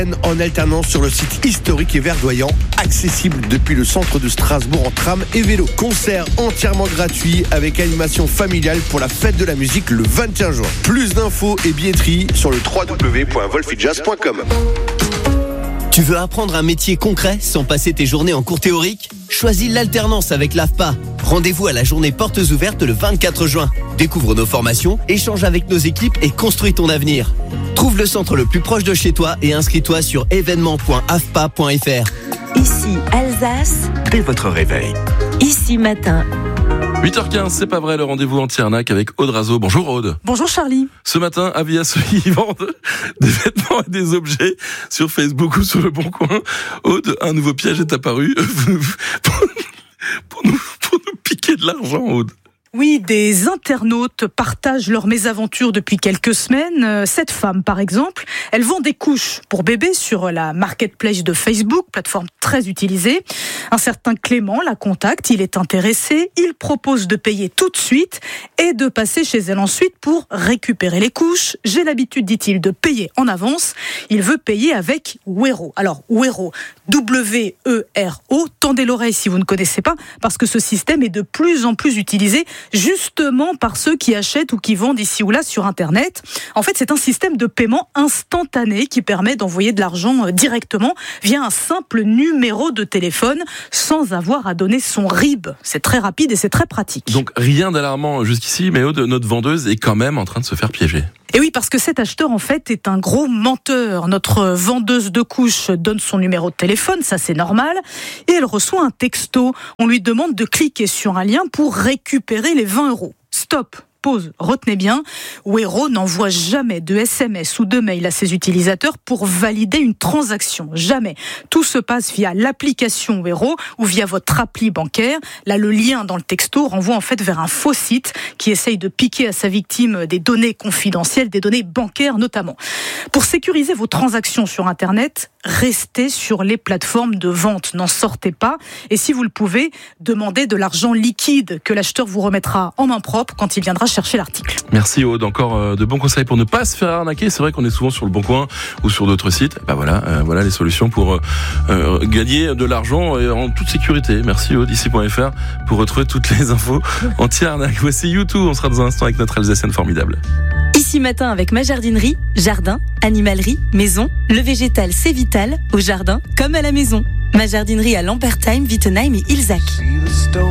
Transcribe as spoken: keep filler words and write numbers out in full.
En alternance sur le site historique et verdoyant, accessible depuis le centre de Strasbourg en tram et vélo. Concert entièrement gratuit avec animation familiale pour la fête de la musique le vingt et un juin. Plus d'infos et billetterie sur le w w w point wolfijazz point com. Tu veux apprendre un métier concret sans passer tes journées en cours théoriques ? Choisis l'alternance avec l'A F P A. Rendez-vous à la journée portes ouvertes le vingt-quatre juin. Découvre nos formations, échange avec nos équipes et construis ton avenir. Trouve le centre le plus proche de chez toi et inscris-toi sur événement point a f p a point f r. Ici Alsace. Dès votre réveil. Ici matin. huit heures quinze, c'est pas vrai, le rendez-vous anti-arnaque avec Aude Razo. Bonjour Aude. Bonjour Charlie. Ce matin, avis à ceux qui vendent des vêtements et des objets sur Facebook ou sur Le Bon Coin. Aude, un nouveau piège est apparu pour, pour, nous, pour nous piquer de l'argent, Aude. Oui, des internautes partagent leurs mésaventures depuis quelques semaines. Cette femme, par exemple, elle vend des couches pour bébés sur la marketplace de Facebook, plateforme très utilisée. Un certain Clément la contacte, il est intéressé, il propose de payer tout de suite et de passer chez elle ensuite pour récupérer les couches. J'ai l'habitude, dit-il, de payer en avance. Il veut payer avec Wero. Alors, Wero, W E R O, tendez l'oreille si vous ne connaissez pas, parce que ce système est de plus en plus utilisé justement par ceux qui achètent ou qui vendent ici ou là sur Internet. En fait, c'est un système de paiement instantané qui permet d'envoyer de l'argent directement via un simple numéro de téléphone sans avoir à donner son R I B. C'est très rapide et c'est très pratique. Donc rien d'alarmant jusqu'ici, mais Aude, notre vendeuse est quand même en train de se faire piéger. Et oui, parce que cet acheteur, en fait, est un gros menteur. Notre vendeuse de couches donne son numéro de téléphone, ça c'est normal, et elle reçoit un texto. On lui demande de cliquer sur un lien pour récupérer les vingt euros. Stop. Pause, retenez bien, Wero n'envoie jamais de S M S ou de mail à ses utilisateurs pour valider une transaction. Jamais. Tout se passe via l'application Wero ou via votre appli bancaire. Là, le lien dans le texto renvoie en fait vers un faux site qui essaye de piquer à sa victime des données confidentielles, des données bancaires notamment. Pour sécuriser vos transactions sur Internet, restez sur les plateformes de vente. N'en sortez pas. Et si vous le pouvez, demandez de l'argent liquide que l'acheteur vous remettra en main propre quand il viendra chercher l'article. Merci Aude, encore euh, de bons conseils pour ne pas se faire arnaquer. C'est vrai qu'on est souvent sur Le Bon Coin ou sur d'autres sites. Bah voilà, euh, voilà les solutions pour euh, euh, gagner de l'argent et en toute sécurité. Merci Aude, ici point f r pour retrouver toutes les infos anti-arnaque. Voici YouTube, on sera dans un instant avec notre Alsacienne formidable. Ici matin avec ma jardinerie, jardin, animalerie, maison. Le végétal c'est vital, au jardin comme à la maison. Ma jardinerie à Lambertheim, Wittenheim et Ilzac.